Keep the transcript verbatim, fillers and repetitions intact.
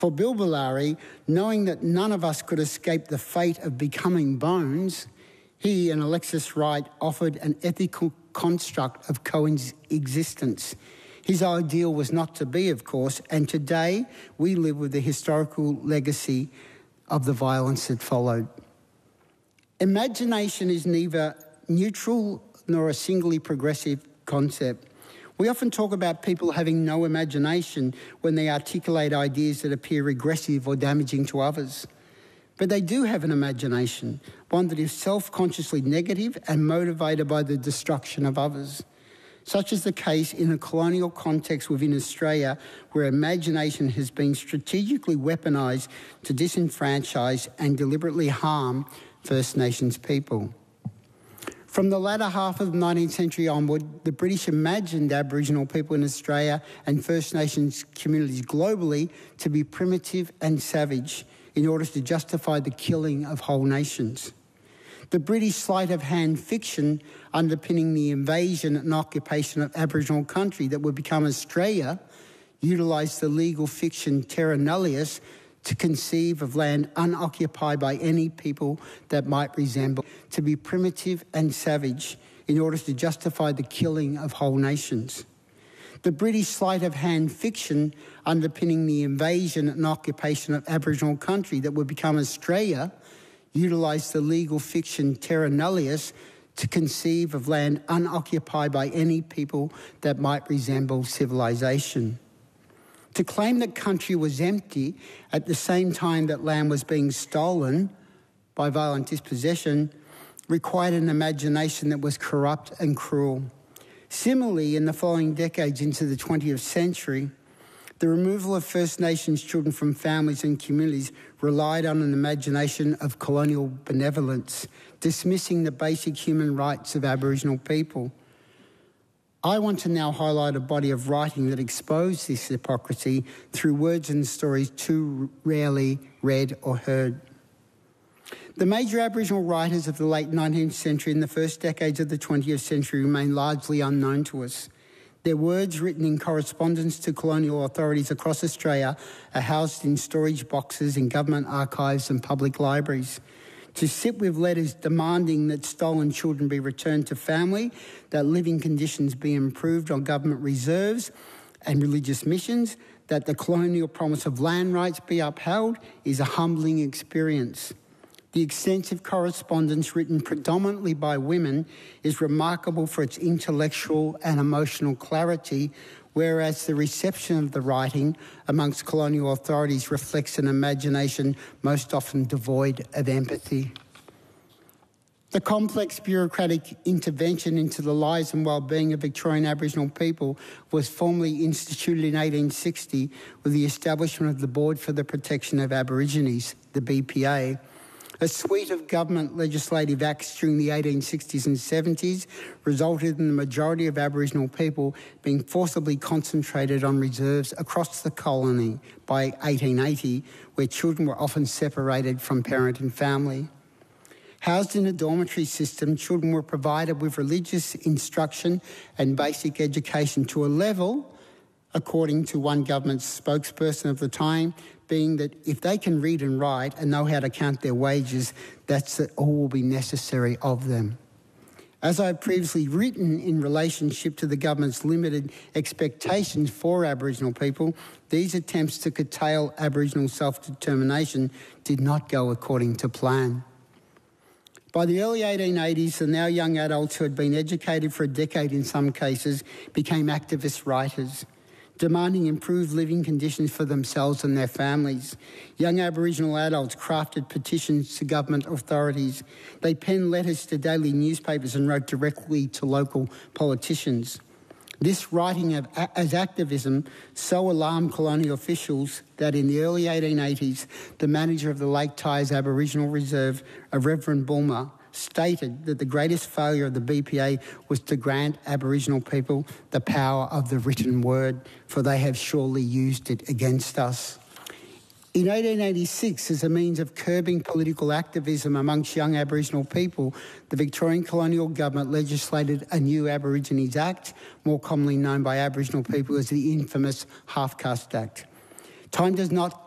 For Bilbulari, knowing that none of us could escape the fate of becoming bones, he and Alexis Wright offered an ethical construct of coexistence. His ideal was not to be, of course, and today we live with the historical legacy of the violence that followed. Imagination is neither neutral nor a singly progressive concept. We often talk about people having no imagination when they articulate ideas that appear regressive or damaging to others. But they do have an imagination, one that is self-consciously negative and motivated by the destruction of others. Such is the case in a colonial context within Australia, where imagination has been strategically weaponised to disenfranchise and deliberately harm First Nations people. From the latter half of the nineteenth century onward, the British imagined Aboriginal people in Australia and First Nations communities globally to be primitive and savage in order to justify the killing of whole nations. The British sleight-of-hand fiction underpinning the invasion and occupation of Aboriginal country that would become Australia utilised the legal fiction terra nullius to conceive of land unoccupied by any people that might resemble, to be primitive and savage in order to justify the killing of whole nations. The British sleight-of-hand fiction underpinning the invasion and occupation of Aboriginal country that would become Australia utilised the legal fiction terra nullius to conceive of land unoccupied by any people that might resemble civilisation. To claim that country was empty at the same time that land was being stolen by violent dispossession required an imagination that was corrupt and cruel. Similarly, in the following decades into the twentieth century, the removal of First Nations children from families and communities relied on an imagination of colonial benevolence, dismissing the basic human rights of Aboriginal people. I want to now highlight a body of writing that exposed this hypocrisy through words and stories too rarely read or heard. The major Aboriginal writers of the late nineteenth century and the first decades of the twentieth century remain largely unknown to us. Their words, written in correspondence to colonial authorities across Australia, are housed in storage boxes in government archives and public libraries. To sit with letters demanding that stolen children be returned to family, that living conditions be improved on government reserves and religious missions, that the colonial promise of land rights be upheld is a humbling experience. The extensive correspondence written predominantly by women is remarkable for its intellectual and emotional clarity, whereas the reception of the writing amongst colonial authorities reflects an imagination most often devoid of empathy. The complex bureaucratic intervention into the lives and well-being of Victorian Aboriginal people was formally instituted in eighteen sixty with the establishment of the Board for the Protection of Aborigines, the B P A. A suite of government legislative acts during the eighteen sixties and seventies resulted in the majority of Aboriginal people being forcibly concentrated on reserves across the colony by eighteen eighty, where children were often separated from parent and family. Housed in a dormitory system, children were provided with religious instruction and basic education to a level, according to one government spokesperson of the time, being that if they can read and write and know how to count their wages, that's all will be necessary of them. As I have previously written in relationship to the government's limited expectations for Aboriginal people, these attempts to curtail Aboriginal self-determination did not go according to plan. By the early eighteen eighties, the now young adults who had been educated for a decade in some cases became activist writers, demanding improved living conditions for themselves and their families. Young Aboriginal adults crafted petitions to government authorities. They penned letters to daily newspapers and wrote directly to local politicians. This writing of, as activism so alarmed colonial officials that in the early eighteen eighties, the manager of the Lake Tyers Aboriginal Reserve, a Reverend Bulmer, stated that the greatest failure of the B P A was to grant Aboriginal people the power of the written word, for they have surely used it against us. In eighteen eighty-six, as a means of curbing political activism amongst young Aboriginal people, the Victorian colonial government legislated a new Aborigines Act, more commonly known by Aboriginal people as the infamous Half Caste Act. Time does not